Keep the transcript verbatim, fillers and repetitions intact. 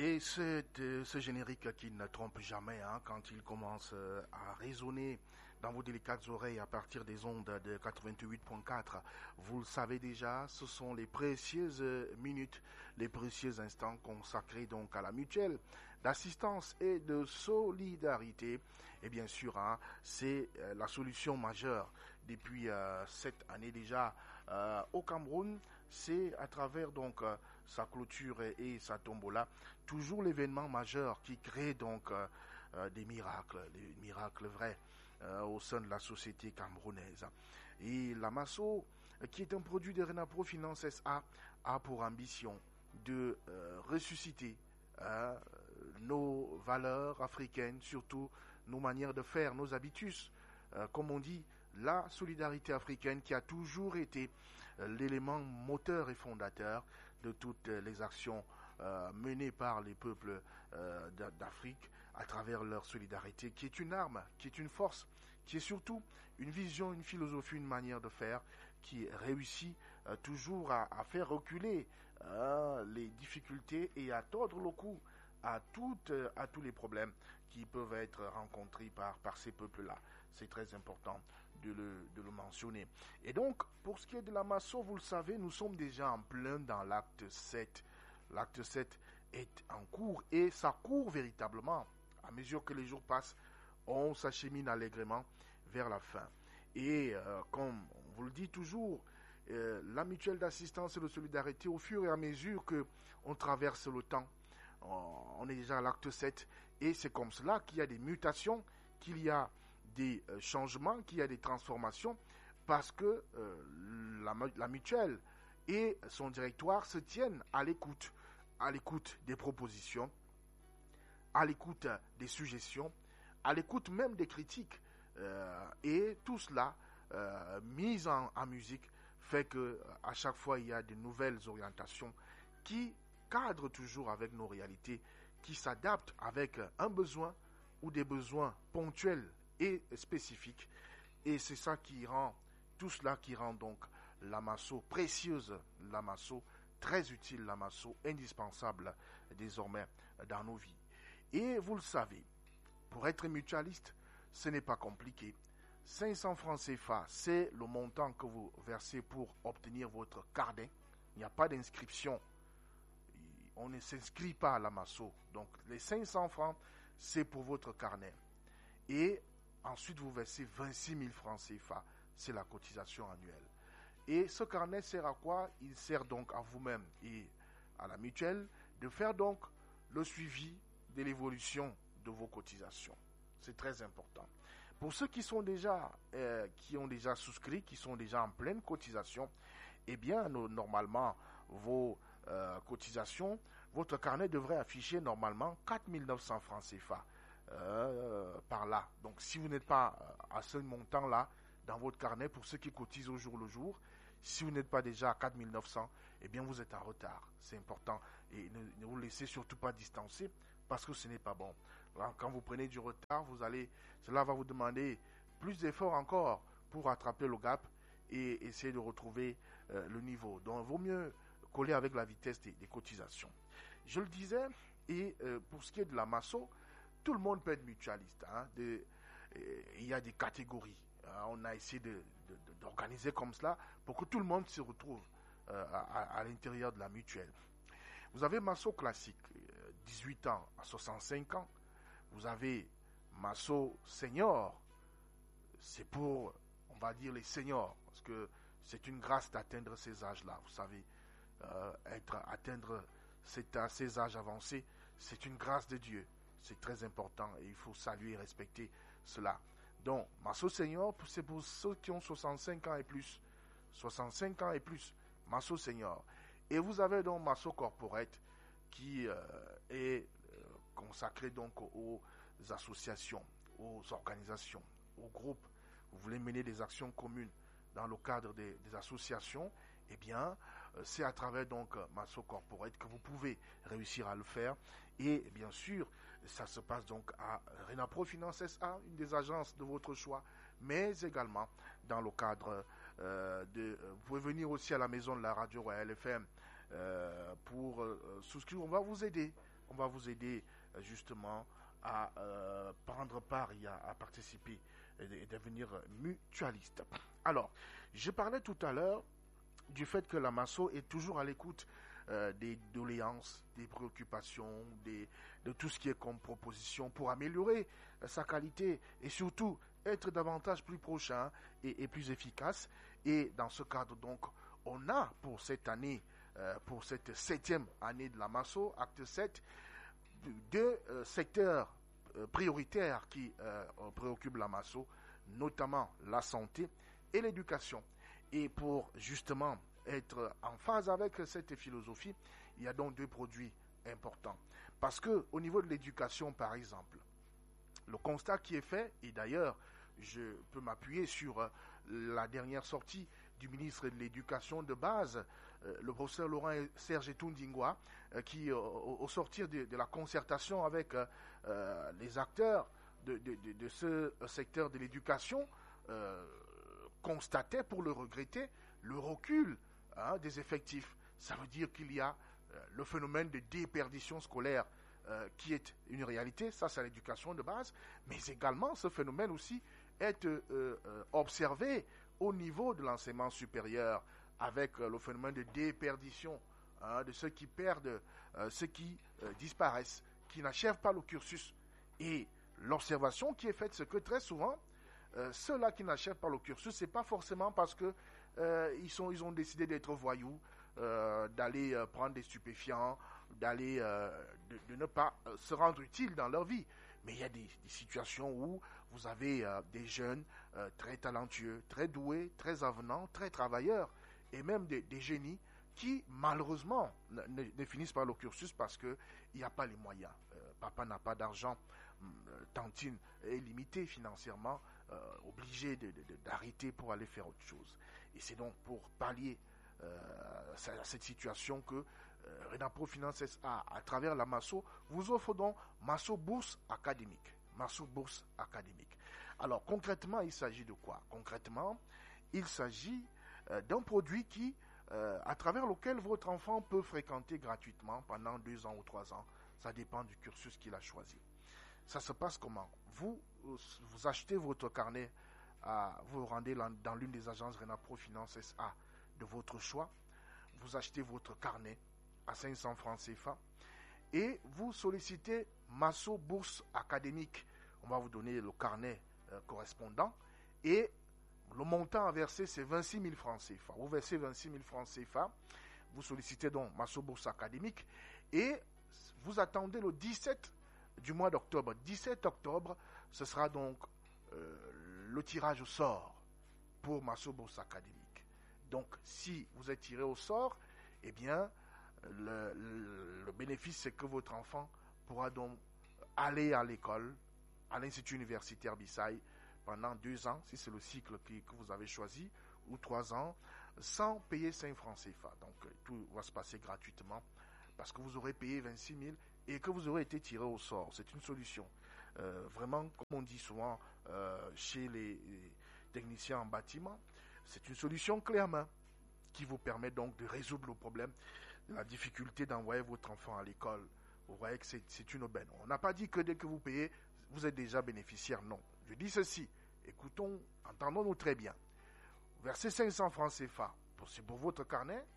Et c'est euh, ce générique qui ne trompe jamais hein, quand il commence euh, à résonner dans vos délicates oreilles à partir des ondes de quatre-vingt-huit point quatre. Vous le savez déjà, ce sont les précieuses minutes, les précieux instants consacrés donc à la mutuelle d'assistance et de solidarité. Et bien sûr, hein, c'est euh, la solution majeure depuis euh, cette année déjà euh, au Cameroun. C'est à travers donc euh, sa clôture et, et sa tombola, toujours l'événement majeur qui crée donc euh, euh, des miracles, des miracles vrais euh, au sein de la société camerounaise. Et la Masso, qui est un produit de Renapro Finance S A, a pour ambition de euh, ressusciter euh, nos valeurs africaines, surtout nos manières de faire, nos habitus. Euh, comme on dit, la solidarité africaine qui a toujours été euh, l'élément moteur et fondateur de toutes les actions euh, menées par les peuples euh, d'Afrique à travers leur solidarité, qui est une arme, qui est une force, qui est surtout une vision, une philosophie, une manière de faire qui réussit euh, toujours à, à faire reculer euh, les difficultés et à tordre le cou à, toutes, à tous les problèmes qui peuvent être rencontrés par, par ces peuples-là. C'est très important de le, de le mentionner. Et donc, pour ce qui est de la Masso, vous le savez, nous sommes déjà en plein dans l'acte sept. L'acte sept est en cours et ça court véritablement. À mesure que les jours passent, on s'achemine allègrement vers la fin. Et euh, comme on vous le dit toujours, euh, la mutuelle d'assistance et de solidarité, au fur et à mesure qu'on traverse le temps, on est déjà à l'acte sept et c'est comme cela qu'il y a des mutations, qu'il y a des euh, changements, qu'il y a des transformations, parce que euh, la, la mutuelle et son directoire se tiennent à l'écoute, à l'écoute des propositions, à l'écoute des suggestions, à l'écoute même des critiques. Euh, et tout cela, euh, mis en, en musique, fait que à chaque fois il y a de nouvelles orientations qui cadrent toujours avec nos réalités, qui s'adaptent avec un besoin ou des besoins ponctuels et spécifiques. Et c'est ça qui rend, tout cela qui rend donc la Masso précieuse, la Masso très utile, la Masso indispensable désormais dans nos vies. Et vous le savez, pour être mutualiste, ce n'est pas compliqué. cinq cents francs C F A, c'est le montant que vous versez pour obtenir votre carnet. Il n'y a pas d'inscription. On ne s'inscrit pas à la Masso. Donc, les cinq cents francs, c'est pour votre carnet. Et ensuite, vous versez vingt-six mille francs C F A. C'est la cotisation annuelle. Et ce carnet sert à quoi? Il sert donc à vous-même et à la mutuelle de faire donc le suivi de l'évolution de vos cotisations. C'est très important. Pour ceux qui sont déjà, euh, qui ont déjà souscrit, qui sont déjà en pleine cotisation, eh bien, no, normalement, vos euh, cotisations, votre carnet devrait afficher normalement quatre mille neuf cents francs C F A euh, par là. Donc, si vous n'êtes pas à ce montant-là dans votre carnet, pour ceux qui cotisent au jour le jour, si vous n'êtes pas déjà à quatre mille neuf cents, eh bien, vous êtes en retard. C'est important. Et ne, ne vous laissez surtout pas distancer parce que ce n'est pas bon. Là, quand vous prenez du retard, vous allez, cela va vous demander plus d'efforts encore pour rattraper le gap et essayer de retrouver euh, le niveau. Donc, il vaut mieux coller avec la vitesse des, des cotisations. Je le disais, et euh, pour ce qui est de la Masso, tout le monde peut être mutualiste. Hein, de, euh, il y a des catégories. Euh, on a essayé de, de, de, d'organiser comme cela pour que tout le monde se retrouve euh, à, à, à l'intérieur de la mutuelle. Vous avez Masso classique, euh, dix-huit ans à soixante-cinq ans. Vous avez Masso senior, c'est pour, on va dire, les seniors, parce que c'est une grâce d'atteindre ces âges-là. Vous savez, euh, être, atteindre cet, ces âges avancés, c'est une grâce de Dieu. C'est très important et il faut saluer et respecter cela. Donc, Masso senior, c'est pour ceux qui ont soixante-cinq ans et plus. soixante-cinq ans et plus, Masso senior. Et vous avez donc Masso corporate qui euh, est euh, consacré donc aux associations, aux organisations, aux groupes. Vous voulez mener des actions communes dans le cadre des, des associations, eh bien, euh, c'est à travers donc Masso corporate que vous pouvez réussir à le faire. Et bien sûr, ça se passe donc à Renapro Finance S A, une des agences de votre choix, mais également dans le cadre euh, de... Vous pouvez venir aussi à la maison de la radio Royal F M euh, pour euh, souscrire. On va vous aider. On on va vous aider euh, justement à euh, prendre part et à, à participer et, et devenir mutualiste. Alors, je parlais tout à l'heure du fait que la Masso est toujours à l'écoute euh, des doléances, des préoccupations, des, de tout ce qui est comme proposition pour améliorer euh, sa qualité et surtout être davantage plus prochain et, et plus efficace. Et dans ce cadre, donc, on a pour cette année, euh, pour cette septième année de la Masso, acte sept, deux euh, secteurs euh, prioritaires qui euh, préoccupent la Masso, notamment la santé et l'éducation. Et pour justement être en phase avec cette philosophie, il y a donc deux produits importants. Parce que au niveau de l'éducation, par exemple, le constat qui est fait, et d'ailleurs, je peux m'appuyer sur la dernière sortie du ministre de l'Éducation de base, le professeur Laurent Serge Etundingwa, qui, au sortir de, de la concertation avec euh, les acteurs de, de, de, de ce secteur de l'éducation, euh, constatait, pour le regretter, le recul hein, des effectifs. Ça veut dire qu'il y a euh, le phénomène de déperdition scolaire euh, qui est une réalité, ça c'est l'éducation de base, mais également ce phénomène aussi est euh, euh, observé au niveau de l'enseignement supérieur avec euh, le phénomène de déperdition hein, de ceux qui perdent, euh, ceux qui euh, disparaissent, qui n'achèvent pas le cursus. Et l'observation qui est faite, c'est que très souvent, Euh, ceux-là qui n'achèvent pas le cursus, ce n'est pas forcément parce qu'ils euh, ils ont décidé d'être voyous, euh, d'aller euh, prendre des stupéfiants, d'aller euh, de, de ne pas euh, se rendre utiles dans leur vie. Mais il y a des, des situations où vous avez euh, des jeunes euh, très talentueux, très doués, très avenants, très travailleurs, et même des, des génies qui, malheureusement, ne, ne finissent pas le cursus parce qu'il n'y a pas les moyens. Euh, papa n'a pas d'argent, euh, tantine est limitée financièrement, Euh, obligé de, de, de, d'arrêter pour aller faire autre chose. Et c'est donc pour pallier euh, à cette situation que euh, Renapro Finance S A, à travers la Masso, vous offre donc Masso Bourse Académique. Masso Bourse Académique. Alors concrètement, il s'agit de quoi? Concrètement, il s'agit euh, d'un produit qui, euh, à travers lequel votre enfant peut fréquenter gratuitement pendant deux ans ou trois ans. Ça dépend du cursus qu'il a choisi. Ça se passe comment? Vous, vous achetez votre carnet, à, vous vous rendez dans l'une des agences Renapro Finance S A de votre choix, vous achetez votre carnet à cinq cents francs C F A et vous sollicitez Masso Bourse Académique. On va vous donner le carnet euh, correspondant et le montant à verser, c'est vingt-six mille francs C F A. Vous versez vingt-six mille francs C F A, vous sollicitez donc Masso Bourse Académique et vous attendez le dix-sept du mois d'octobre. dix-sept octobre, ce sera donc euh, le tirage au sort pour Masso Bourse Académique. Donc, si vous êtes tiré au sort, eh bien, le, le, le bénéfice, c'est que votre enfant pourra donc aller à l'école, à l'Institut universitaire Bissaï, pendant deux ans, si c'est le cycle que, que vous avez choisi, ou trois ans, sans payer cinq francs C F A. Donc, tout va se passer gratuitement, parce que vous aurez payé vingt-six mille et que vous aurez été tiré au sort. C'est une solution. Euh, vraiment, comme on dit souvent euh, chez les, les techniciens en bâtiment, c'est une solution clé en main qui vous permet donc de résoudre le problème de la difficulté d'envoyer votre enfant à l'école. Vous voyez que c'est, c'est une aubaine. On n'a pas dit que dès que vous payez, vous êtes déjà bénéficiaire. Non. Je dis ceci. Écoutons, entendons-nous très bien. Versez cinq cents francs C F A pour, c'est pour votre carnet